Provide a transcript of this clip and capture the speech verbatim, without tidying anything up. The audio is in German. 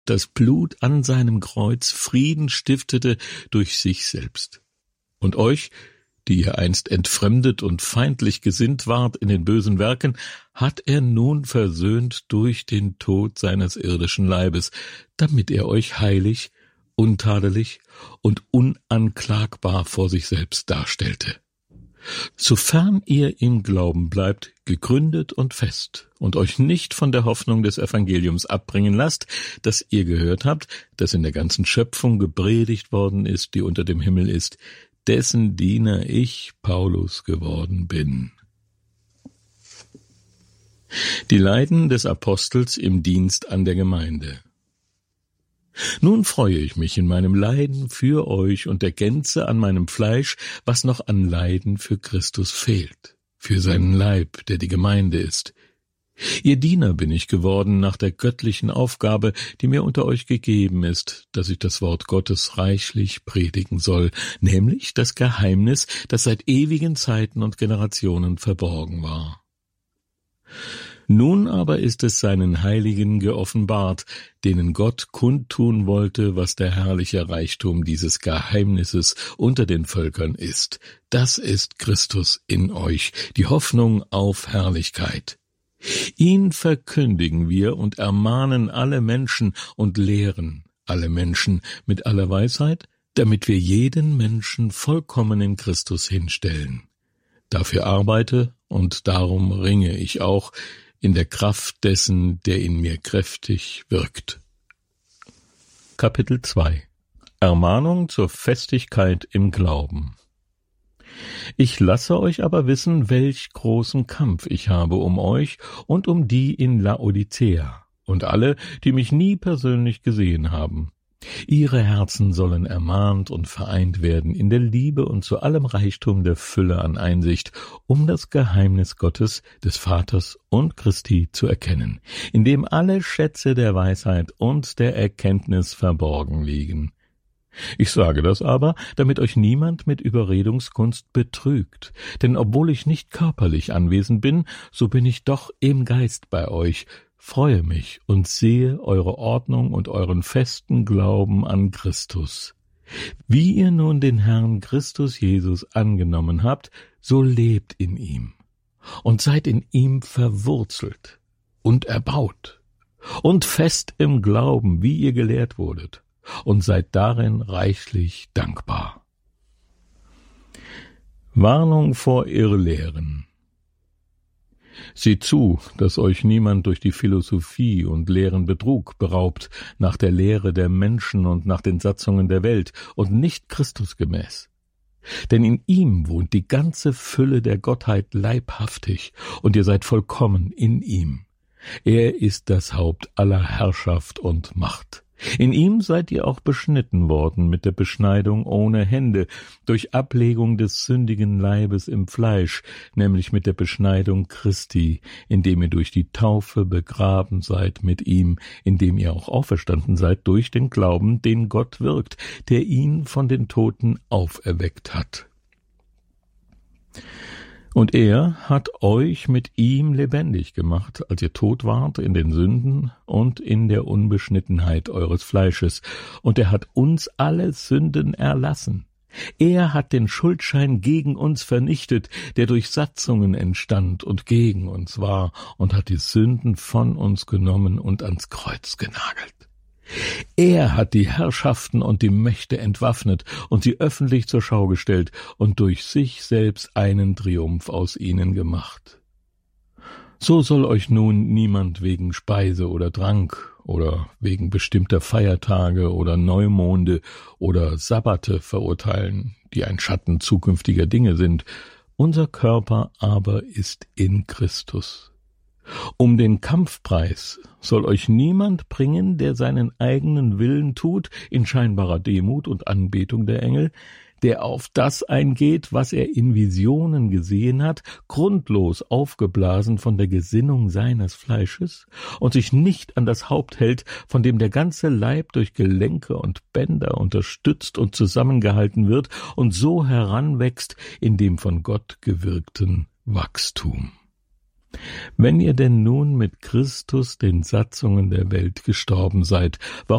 das Blut an seinem Kreuz Frieden stiftete durch sich selbst. Und euch, die ihr einst entfremdet und feindlich gesinnt wart in den bösen Werken, hat er nun versöhnt durch den Tod seines irdischen Leibes, damit er euch heilig, untadelig und unanklagbar vor sich selbst darstellte. Sofern ihr im Glauben bleibt, gegründet und fest, und euch nicht von der Hoffnung des Evangeliums abbringen lasst, das ihr gehört habt, das in der ganzen Schöpfung gepredigt worden ist, die unter dem Himmel ist, dessen Diener ich, Paulus, geworden bin. Die Leiden des Apostels im Dienst an der Gemeinde. Nun freue ich mich in meinem Leiden für euch und ergänze an meinem Fleisch, was noch an Leiden für Christus fehlt, für seinen Leib, der die Gemeinde ist. Ihr Diener bin ich geworden nach der göttlichen Aufgabe, die mir unter euch gegeben ist, dass ich das Wort Gottes reichlich predigen soll, nämlich das Geheimnis, das seit ewigen Zeiten und Generationen verborgen war. Nun aber ist es seinen Heiligen geoffenbart, denen Gott kundtun wollte, was der herrliche Reichtum dieses Geheimnisses unter den Völkern ist. Das ist Christus in euch, die Hoffnung auf Herrlichkeit. Ihn verkündigen wir und ermahnen alle Menschen und lehren alle Menschen mit aller Weisheit, damit wir jeden Menschen vollkommen in Christus hinstellen. Dafür arbeite und darum ringe ich auch, in der Kraft dessen, der in mir kräftig wirkt. Kapitel zwei. Ermahnung zur Festigkeit im Glauben. Ich lasse euch aber wissen, welch großen Kampf ich habe um euch und um die in Laodicea und alle, die mich nie persönlich gesehen haben. Ihre Herzen sollen ermahnt und vereint werden in der Liebe und zu allem Reichtum der Fülle an Einsicht, um das Geheimnis Gottes, des Vaters und Christi zu erkennen, in dem alle Schätze der Weisheit und der Erkenntnis verborgen liegen. Ich sage das aber, damit euch niemand mit Überredungskunst betrügt, denn obwohl ich nicht körperlich anwesend bin, so bin ich doch im Geist bei euch, freue mich und sehe eure Ordnung und euren festen Glauben an Christus. Wie ihr nun den Herrn Christus Jesus angenommen habt, so lebt in ihm und seid in ihm verwurzelt und erbaut und fest im Glauben, wie ihr gelehrt wurdet, und seid darin reichlich dankbar. Warnung vor Irrlehren. Seht zu, dass euch niemand durch die Philosophie und leeren Betrug beraubt, nach der Lehre der Menschen und nach den Satzungen der Welt und nicht Christusgemäß. Denn in ihm wohnt die ganze Fülle der Gottheit leibhaftig, und ihr seid vollkommen in ihm. Er ist das Haupt aller Herrschaft und Macht. In ihm seid ihr auch beschnitten worden mit der Beschneidung ohne Hände, durch Ablegung des sündigen Leibes im Fleisch, nämlich mit der Beschneidung Christi, indem ihr durch die Taufe begraben seid mit ihm, indem ihr auch auferstanden seid durch den Glauben, den Gott wirkt, der ihn von den Toten auferweckt hat. Und er hat euch mit ihm lebendig gemacht, als ihr tot wart in den Sünden und in der Unbeschnittenheit eures Fleisches, und er hat uns alle Sünden erlassen. Er hat den Schuldschein gegen uns vernichtet, der durch Satzungen entstand und gegen uns war, und hat die Sünden von uns genommen und ans Kreuz genagelt. Er hat die Herrschaften und die Mächte entwaffnet und sie öffentlich zur Schau gestellt und durch sich selbst einen Triumph aus ihnen gemacht. So soll euch nun niemand wegen Speise oder Trank oder wegen bestimmter Feiertage oder Neumonde oder Sabbate verurteilen, die ein Schatten zukünftiger Dinge sind. Unser Körper aber ist in Christus. Um den Kampfpreis soll euch niemand bringen, der seinen eigenen Willen tut, in scheinbarer Demut und Anbetung der Engel, der auf das eingeht, was er in Visionen gesehen hat, grundlos aufgeblasen von der Gesinnung seines Fleisches und sich nicht an das Haupt hält, von dem der ganze Leib durch Gelenke und Bänder unterstützt und zusammengehalten wird und so heranwächst in dem von Gott gewirkten Wachstum. Wenn ihr denn nun mit Christus den Satzungen der Welt gestorben seid,